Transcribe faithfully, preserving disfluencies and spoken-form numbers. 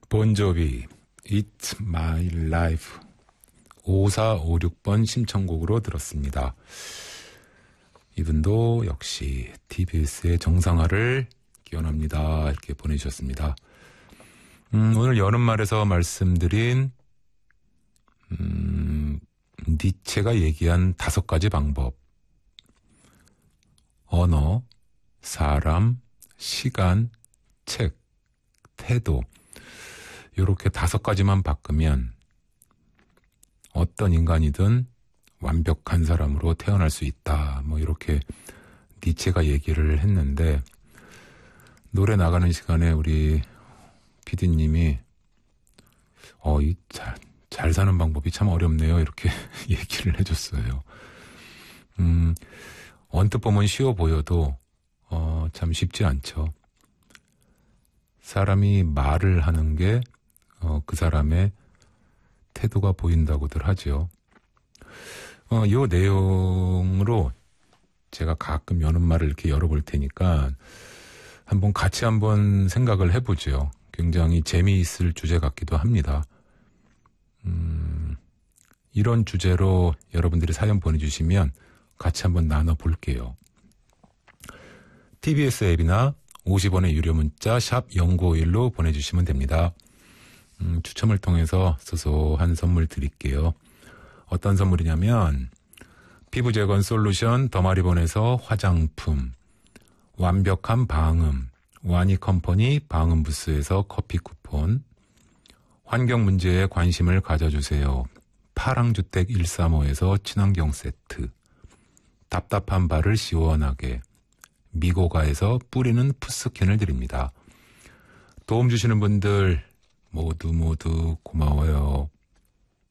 본조비 It's My Life 오사오육 번 신청곡으로 들었습니다. 이분도 역시 티비에스의 정상화를 기원합니다. 이렇게 보내주셨습니다. 음, 오늘 여름말에서 말씀드린 음, 니체가 얘기한 다섯 가지 방법, 언어, 사람, 시간, 책, 태도, 이렇게 다섯 가지만 바꾸면 어떤 인간이든 완벽한 사람으로 태어날 수 있다. 뭐 이렇게 니체가 얘기를 했는데, 노래 나가는 시간에 우리 피디님이 어, 이 잘, 잘 사는 방법이 참 어렵네요. 이렇게 얘기를 해줬어요. 음, 언뜻 보면 쉬워 보여도 어, 참 쉽지 않죠. 사람이 말을 하는 게 어, 그 사람의 태도가 보인다고들 하죠. 어, 이 내용으로 제가 가끔 여는 말을 이렇게 열어볼 테니까 한번 같이 한번 생각을 해보죠. 굉장히 재미있을 주제 같기도 합니다. 음, 이런 주제로 여러분들이 사연 보내주시면 같이 한번 나눠볼게요. 티비에스 앱이나 오십 원의 유료 문자 샵 공구오일로 보내주시면 됩니다. 음, 추첨을 통해서 소소한 선물 드릴게요. 어떤 선물이냐면 피부 재건 솔루션 더마리본에서 화장품, 완벽한 방음 와니 컴퍼니 방음 부스에서 커피 쿠폰, 환경 문제에 관심을 가져주세요. 파랑주택 일삼오에서 친환경 세트, 답답한 발을 시원하게 미고가에서 뿌리는 푸스킨을 드립니다. 도움 주시는 분들 모두 모두 고마워요.